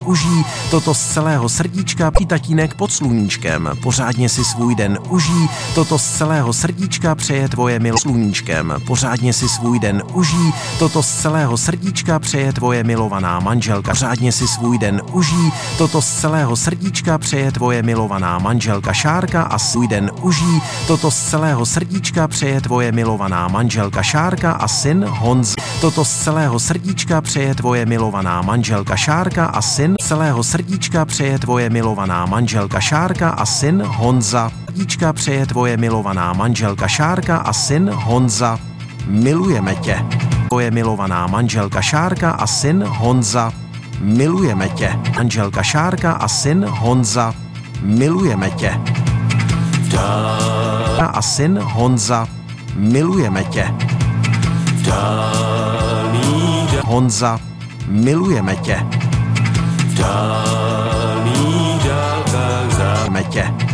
Užij toto z celého srdíčka, tatínek pod sluníčkem. Pořádně si svůj den užij, toto z celého srdíčka přeje tvoje sluníčkem. Pořádně si svůj den užij, toto z celého srdíčka přeje tvoje milovaná manželka. Pořádně si svůj den užij, toto z celého srdíčka přeje tvoje milovaná manželka Šárka a svůj den užij, toto z celého srdíčka přeje tvoje milovaná manželka Šárka a syn Honza. Toto z celého srdíčka přeje tvoje milovaná manželka Šárka a syn celého srdíčka přeje tvoje milovaná manželka Šárka a syn Honza. Srdíčka přeje tvoje milovaná manželka Šárka a syn Honza. Milujeme tě. Tvoje milovaná manželka Šárka a syn Honza. Milujeme tě. Manželka Šárka a syn Honza. Milujeme tě. A syn Honza. Milujeme tě. Honza. Milujeme tě. Dálný dálkách tě.